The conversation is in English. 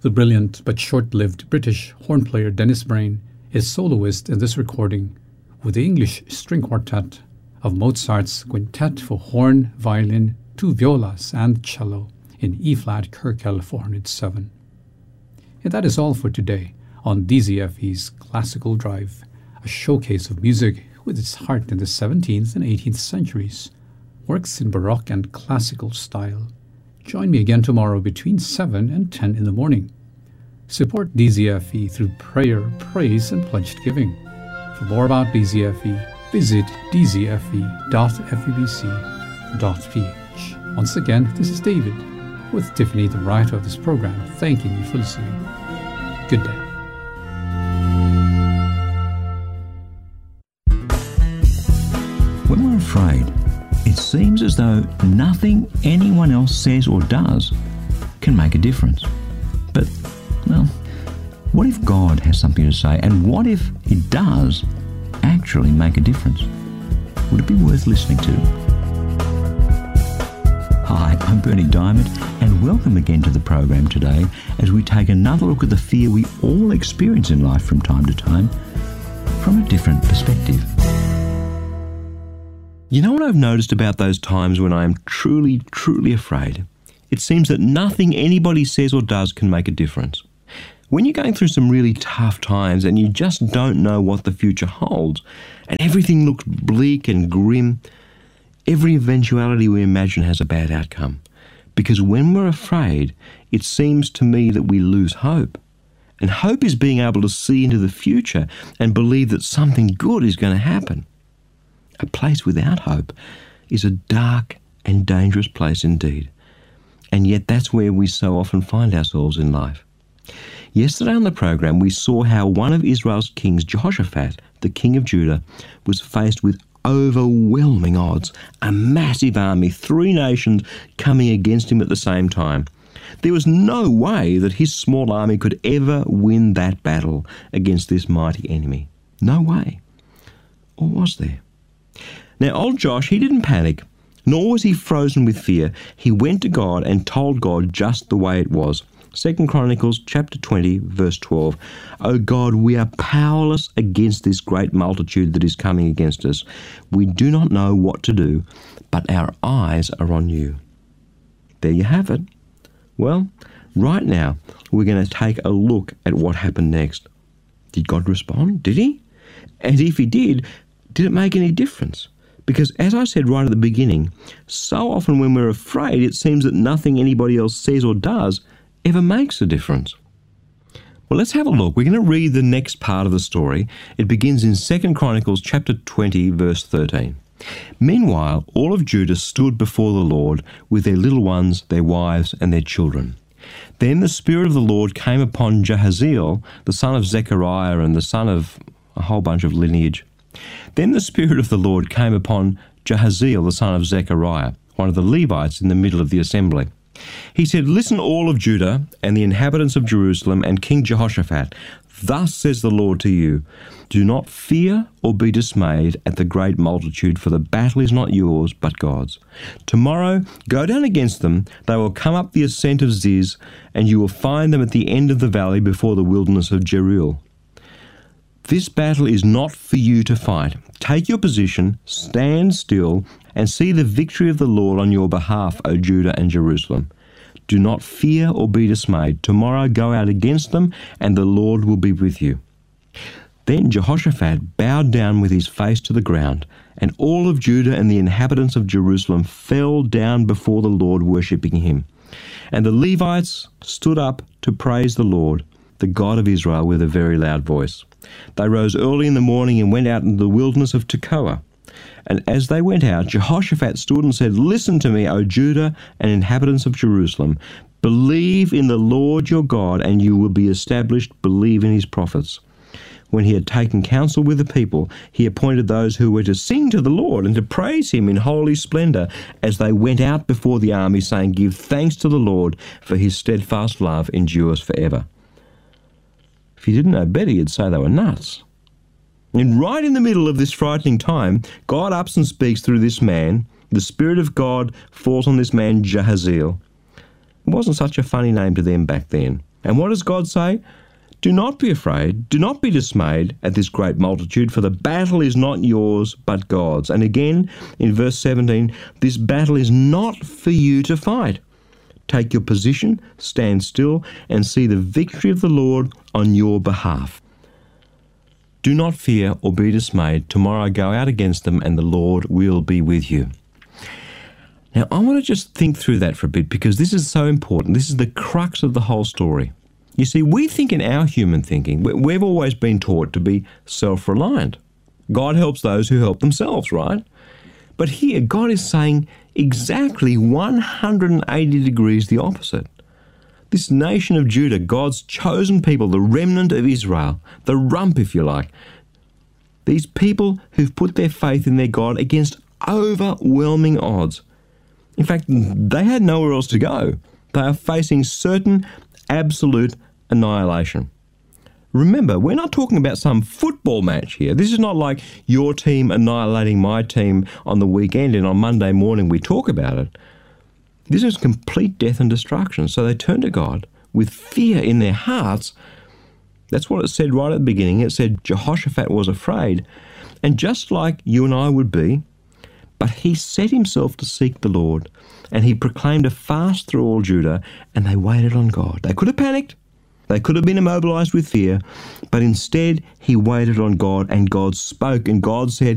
The brilliant but short-lived British horn player Dennis Brain is soloist in this recording with the English string quartet of Mozart's Quintet for Horn, Violin, 2 Violas and Cello in E-flat Köchel 407. And that is all for today on DZFE's Classical Drive, a showcase of music with its heart in the 17th and 18th centuries, works in Baroque and classical style. Join me again tomorrow between 7 and 10 in the morning. Support DZFE through prayer, praise, and pledged giving. For more about DZFE, visit dzfe.febc.ph. Once again, this is David, with Tiffany, the writer of this program, thanking you for listening. Good day. When we're afraid, it seems as though nothing anyone else says or does can make a difference. But, well, what if God has something to say, and what if it does actually make a difference? Would it be worth listening to? Hi, I'm Bernie Diamond, and welcome again to the program today as we take another look at the fear we all experience in life from time to time from a different perspective. You know what I've noticed about those times when I am truly, truly afraid? It seems that nothing anybody says or does can make a difference. When you're going through some really tough times and you just don't know what the future holds, and everything looks bleak and grim, every eventuality we imagine has a bad outcome. Because when we're afraid, it seems to me that we lose hope. And hope is being able to see into the future and believe that something good is going to happen. A place without hope is a dark and dangerous place indeed. And yet that's where we so often find ourselves in life. Yesterday on the program, we saw how one of Israel's kings, Jehoshaphat, the king of Judah, was faced with overwhelming odds, a massive army, 3 nations coming against him at the same time. There was no way that his small army could ever win that battle against this mighty enemy. No way. Or was there? Now, old Josh, he didn't panic, nor was he frozen with fear. He went to God and told God just the way it was. 2 Chronicles chapter 20, verse 12. O God, we are powerless against this great multitude that is coming against us. We do not know what to do, but our eyes are on you. There you have it. Well, right now, we're going to take a look at what happened next. Did God respond? Did he? And if he did it make any difference? Because as I said right at the beginning, so often when we're afraid, it seems that nothing anybody else says or does ever makes a difference. Well, let's have a look. We're going to read the next part of the story. It begins in 2 Chronicles chapter 20, verse 13. Meanwhile, all of Judah stood before the Lord with their little ones, their wives, and their children. Then the Spirit of the Lord came upon Jahaziel, the son of Zechariah and the son of a whole bunch of lineage. Then the Spirit of the Lord came upon Jahaziel, the son of Zechariah, one of the Levites in the middle of the assembly. He said, Listen, all of Judah and the inhabitants of Jerusalem and King Jehoshaphat, thus says the Lord to you, do not fear or be dismayed at the great multitude, for the battle is not yours, but God's. Tomorrow go down against them, they will come up the ascent of Ziz, and you will find them at the end of the valley before the wilderness of Jeruel. This battle is not for you to fight. Take your position, stand still, and see the victory of the Lord on your behalf, O Judah and Jerusalem. Do not fear or be dismayed. Tomorrow go out against them, and the Lord will be with you. Then Jehoshaphat bowed down with his face to the ground, and all of Judah and the inhabitants of Jerusalem fell down before the Lord, worshipping him. And the Levites stood up to praise the Lord, the God of Israel, with a very loud voice. They rose early in the morning and went out into the wilderness of Tekoa. And as they went out, Jehoshaphat stood and said, Listen to me, O Judah and inhabitants of Jerusalem. Believe in the Lord your God, and you will be established. Believe in his prophets. When he had taken counsel with the people, he appointed those who were to sing to the Lord and to praise him in holy splendor as they went out before the army, saying, Give thanks to the Lord, for his steadfast love endures forever. If you didn't know better, you'd say they were nuts. And right in the middle of this frightening time, God ups and speaks through this man. The Spirit of God falls on this man, Jahaziel. It wasn't such a funny name to them back then. And what does God say? Do not be afraid, do not be dismayed at this great multitude, for the battle is not yours, but God's. And again, in verse 17, this battle is not for you to fight. Take your position, stand still, and see the victory of the Lord on your behalf. Do not fear or be dismayed. Tomorrow go out against them, and the Lord will be with you. Now, I want to just think through that for a bit, because this is so important. This is the crux of the whole story. You see, we think in our human thinking, we've always been taught to be self-reliant. God helps those who help themselves, right? But here, God is saying exactly 180 degrees the opposite. This nation of Judah, God's chosen people, the remnant of Israel, the rump, if you like, these people who've put their faith in their God against overwhelming odds. In fact, they had nowhere else to go. They are facing certain absolute annihilation. Remember, we're not talking about some football match here. This is not like your team annihilating my team on the weekend and on Monday morning we talk about it. This is complete death and destruction. So they turn to God with fear in their hearts. That's what it said right at the beginning. It said Jehoshaphat was afraid. And just like you and I would be, but he set himself to seek the Lord, and he proclaimed a fast through all Judah, and they waited on God. They could have panicked. They could have been immobilized with fear, but instead he waited on God, and God spoke, and God said,